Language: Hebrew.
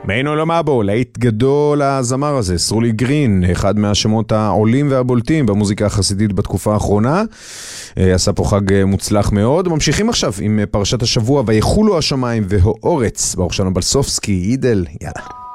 מעין עולם אבו, להיט גדול הזמר הזה, סרולי גרין, אחד מהשמות העולים והבולטים במוזיקה החסידית בתקופה האחרונה. עשה פה חג מוצלח מאוד. ממשיכים עכשיו עם פרשת השבוע, ויחולו השמיים והאורץ. ברוך שלום בלסופסקי, אידל, יאללה.